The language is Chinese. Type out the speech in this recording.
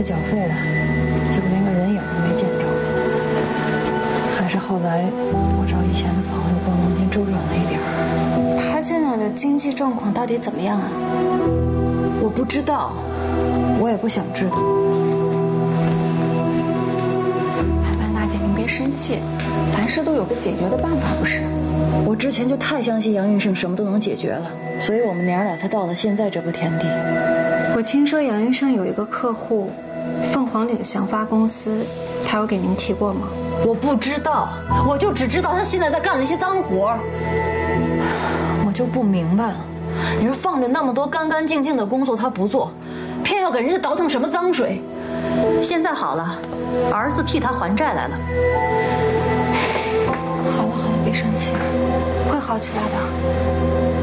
缴费了，结果连个人影都没见着。还是后来我找以前的朋友帮王金周转了一点。 他现在的经济状况到底怎么样啊？ 我不知道，我也不想知道。 万大姐，您别生气，凡事都有个解决的办法，不是？ 我之前就太相信杨云胜什么都能解决了，所以我们娘俩才到了现在这步田地。 我听说杨云胜有一个客户，凤凰岭祥发公司，他有给您提过吗？ 我不知道，我就只知道他现在在干那些脏活。我就不明白了，你说放着那么多干干净净的工作他不做，偏要给人家倒腾什么脏水？现在好了，儿子替他还债来了。 好了好了，别生气，会好起来的。